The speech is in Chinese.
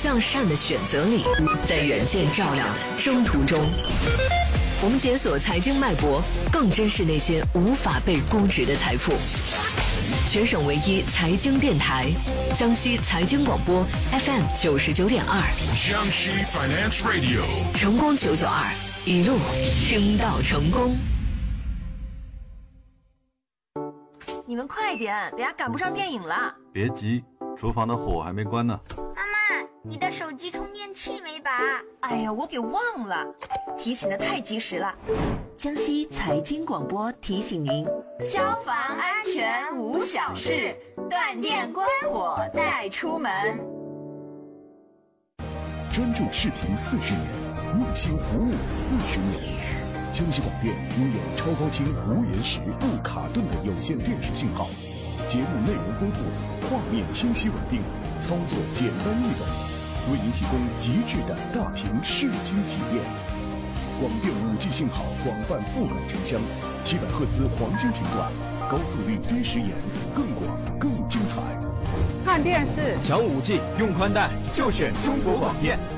向善的选择里，在远见照亮征途中。我们解锁财经脉搏，更珍视那些无法被估值的财富。全省唯一财经电台，江西财经广播 FM 99.2， 江西 Finance Radio， 成功992，一路听到成功。 你们快点，等下赶不上电影了。 别急，厨房的火还没关呢。 妈妈，你的手机充电器没拔？ 哎呀，我给忘了，提醒的太及时了。江西财经广播提醒您：消防安全无小事，断电关火再出门。 专注视频40年，用心服务40年。江西广电拥有超高清无延时不卡顿的有线电视信号，节目内容丰富，画面清晰稳定，操作简单易懂，为您提供极致的大屏视听体验。广电5G 信号广泛覆盖城乡，700赫兹黄金频段，高速率低时延，更广更精彩。 看电视抢5G 用宽带就选中国广电。